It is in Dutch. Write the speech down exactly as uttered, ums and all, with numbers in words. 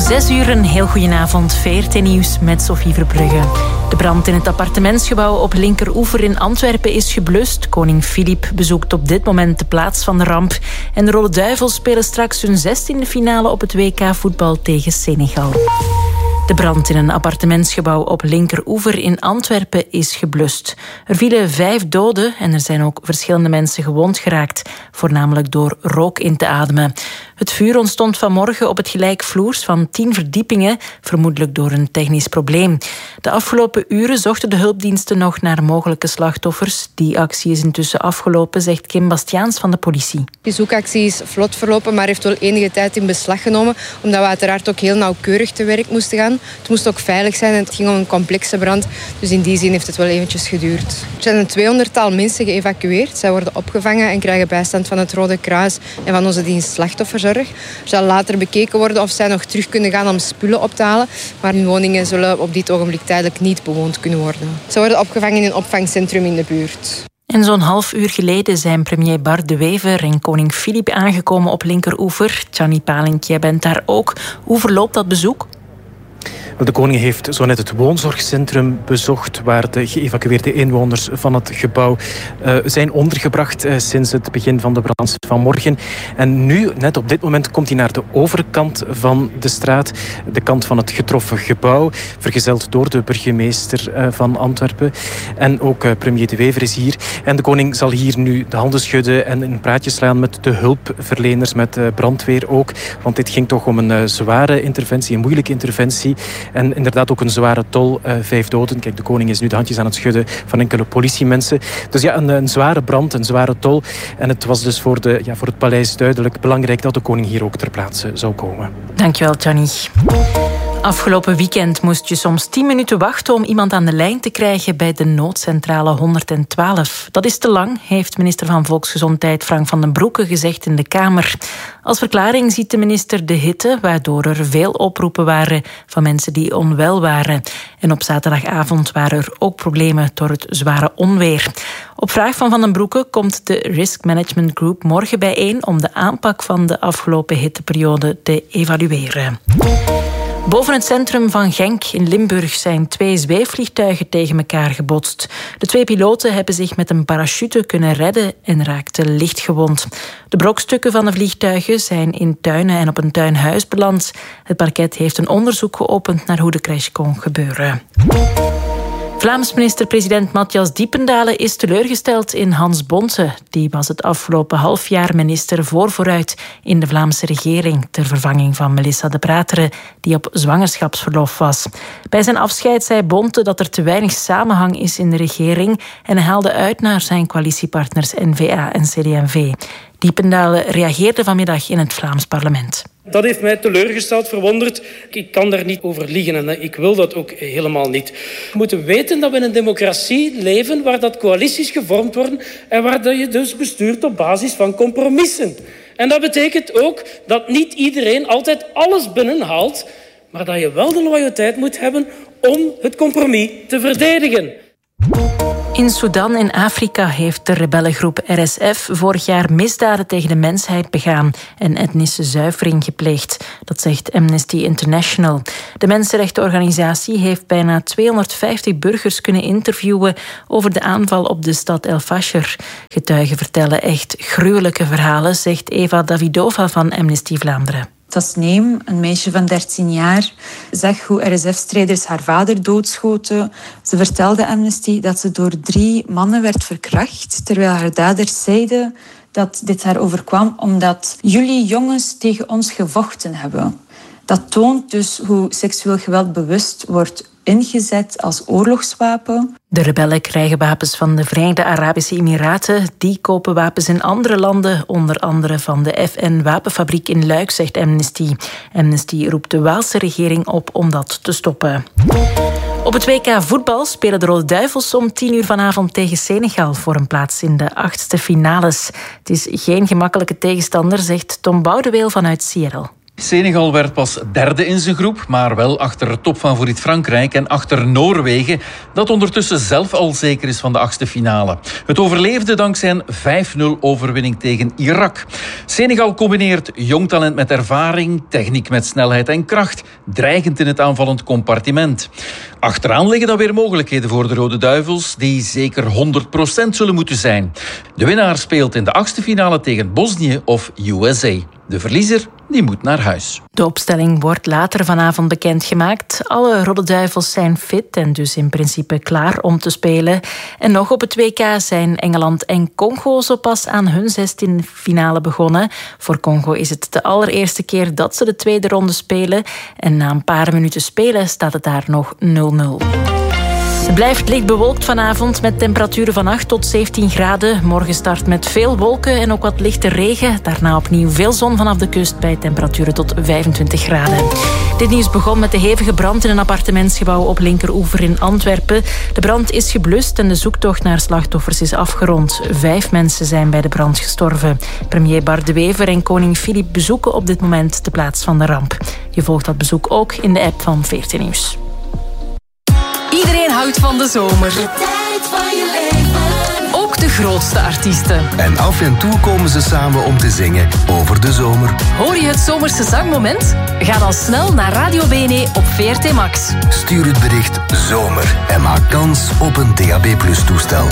Zes uur, een heel goedenavond. V R T Nieuws met Sophie Verbrugge. De brand in het appartementsgebouw op Linkeroever in Antwerpen is geblust. Koning Filip bezoekt op dit moment de plaats van de ramp. En de Rode Duivels spelen straks hun zestiende finale op het W K voetbal tegen Senegal. De brand in een appartementsgebouw op Linkeroever in Antwerpen is geblust. Er vielen vijf doden en er zijn ook verschillende mensen gewond geraakt, voornamelijk door rook in te ademen. Het vuur ontstond vanmorgen op het gelijkvloers van tien verdiepingen, vermoedelijk door een technisch probleem. De afgelopen uren zochten de hulpdiensten nog naar mogelijke slachtoffers. Die actie is intussen afgelopen, zegt Kim Bastiaans van de politie. De zoekactie is vlot verlopen, maar heeft wel enige tijd in beslag genomen, omdat we uiteraard ook heel nauwkeurig te werk moesten gaan. Het moest ook veilig zijn en het ging om een complexe brand, dus in die zin heeft het wel eventjes geduurd. Er zijn een tweehonderdtal mensen geëvacueerd. Zij worden opgevangen en krijgen bijstand van het Rode Kruis en van onze dienst slachtofferzorg. Er zal later bekeken worden of zij nog terug kunnen gaan om spullen op te halen, maar hun woningen zullen op dit ogenblik tijdelijk niet bewoond kunnen worden. Ze worden opgevangen in een opvangcentrum in de buurt. En zo'n half uur geleden zijn premier Bart De Wever en koning Filip aangekomen op Linkeroever. Gianni Palink, jij bent daar ook. Hoe verloopt dat bezoek? De koning heeft zo net het woonzorgcentrum bezocht, waar de geëvacueerde inwoners van het gebouw uh, zijn ondergebracht uh, sinds het begin van de brand vanmorgen. En nu, net op dit moment, komt hij naar de overkant van de straat, de kant van het getroffen gebouw, vergezeld door de burgemeester uh, van Antwerpen. En ook uh, premier De Wever is hier. En de koning zal hier nu de handen schudden en een praatje slaan met de hulpverleners, met uh, brandweer ook. Want dit ging toch om een uh, zware interventie, een moeilijke interventie. En inderdaad ook een zware tol, uh, vijf doden. Kijk, de koning is nu de handjes aan het schudden van enkele politiemensen. Dus ja, een, een zware brand, een zware tol. En het was dus voor, de, ja, voor het paleis duidelijk belangrijk dat de koning hier ook ter plaatse zou komen. Dankjewel, Gianni. Afgelopen weekend moest je soms tien minuten wachten om iemand aan de lijn te krijgen bij de noodcentrale honderdtwaalf. Dat is te lang, heeft minister van Volksgezondheid Frank van den Broeke gezegd in de Kamer. Als verklaring ziet de minister de hitte, waardoor er veel oproepen waren van mensen die onwel waren. En op zaterdagavond waren er ook problemen door het zware onweer. Op vraag van Van den Broeke komt de Risk Management Group morgen bijeen om de aanpak van de afgelopen hitteperiode te evalueren. Boven het centrum van Genk in Limburg zijn twee zweefvliegtuigen tegen elkaar gebotst. De twee piloten hebben zich met een parachute kunnen redden en raakten licht gewond. De brokstukken van de vliegtuigen zijn in tuinen en op een tuinhuis beland. Het parket heeft een onderzoek geopend naar hoe de crash kon gebeuren. Vlaams minister-president Matthias Diependalen is teleurgesteld in Hans Bonte. Die was het afgelopen half jaar minister voor vooruit in de Vlaamse regering ter vervanging van Melissa De Prateren, die op zwangerschapsverlof was. Bij zijn afscheid zei Bonte dat er te weinig samenhang is in de regering en hij haalde uit naar zijn coalitiepartners N V A en C D en V. Diependalen reageerde vanmiddag in het Vlaams parlement. Dat heeft mij teleurgesteld, verwonderd. Ik kan daar niet over liegen en ik wil dat ook helemaal niet. We moeten weten dat we in een democratie leven waar dat coalities gevormd worden en waar dat je dus bestuurt op basis van compromissen. En dat betekent ook dat niet iedereen altijd alles binnenhaalt, maar dat je wel de loyaliteit moet hebben om het compromis te verdedigen. In Sudan in Afrika heeft de rebellengroep R S F vorig jaar misdaden tegen de mensheid begaan en etnische zuivering gepleegd. Dat zegt Amnesty International. De mensenrechtenorganisatie heeft bijna tweehonderdvijftig burgers kunnen interviewen over de aanval op de stad El Fasher. Getuigen vertellen echt gruwelijke verhalen, zegt Eva Davidova van Amnesty Vlaanderen. Tasneem, een meisje van dertien jaar, zag hoe R S F-strijders haar vader doodschoten. Ze vertelde Amnesty dat ze door drie mannen werd verkracht, terwijl haar daders zeiden dat dit haar overkwam omdat jullie jongens tegen ons gevochten hebben. Dat toont dus hoe seksueel geweld bewust wordt ingezet als oorlogswapen. De rebellen krijgen wapens van de Verenigde Arabische Emiraten. Die kopen wapens in andere landen, onder andere van de F N-wapenfabriek in Luik, zegt Amnesty. Amnesty roept de Waalse regering op om dat te stoppen. Op het W K voetbal spelen de Rode Duivels om tien uur vanavond tegen Senegal voor een plaats in de achtste finales. Het is geen gemakkelijke tegenstander, zegt Tom Boudeweel vanuit Seattle. Senegal werd pas derde in zijn groep, maar wel achter topfavoriet Frankrijk en achter Noorwegen, dat ondertussen zelf al zeker is van de achtste finale. Het overleefde dankzij een vijf nul overwinning tegen Irak. Senegal combineert jong talent met ervaring, techniek met snelheid en kracht, dreigend in het aanvallend compartiment. Achteraan liggen dan weer mogelijkheden voor de Rode Duivels, die zeker honderd procent zullen moeten zijn. De winnaar speelt in de achtste finale tegen Bosnië of U S A. De verliezer die moet naar huis. De opstelling wordt later vanavond bekendgemaakt. Alle Rode Duivels zijn fit en dus in principe klaar om te spelen. En nog op het W K zijn Engeland en Congo zo pas aan hun zestiende finale begonnen. Voor Congo is het de allereerste keer dat ze de tweede ronde spelen. En na een paar minuten spelen staat het daar nog nul nul. Het blijft licht bewolkt vanavond met temperaturen van acht tot zeventien graden. Morgen start met veel wolken en ook wat lichte regen. Daarna opnieuw veel zon vanaf de kust bij temperaturen tot vijfentwintig graden. Dit nieuws begon met de hevige brand in een appartementsgebouw op Linkeroever in Antwerpen. De brand is geblust en de zoektocht naar slachtoffers is afgerond. Vijf mensen zijn bij de brand gestorven. Premier Bart De Wever en koning Filip bezoeken op dit moment de plaats van de ramp. Je volgt dat bezoek ook in de app van veertien Nieuws. Iedereen houdt van de zomer. De tijd van je leven. Ook de grootste artiesten. En af en toe komen ze samen om te zingen over de zomer. Hoor je het zomerse zangmoment? Ga dan snel naar Radio B N E op V R T Max. Stuur het bericht zomer en maak kans op een D A B plus toestel.